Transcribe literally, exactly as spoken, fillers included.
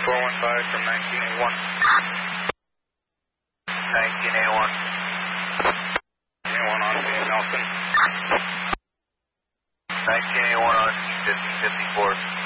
four one five from nineteen A one. nineteen A one. A one on to Nelson. nineteen A one on fifty fifty-four.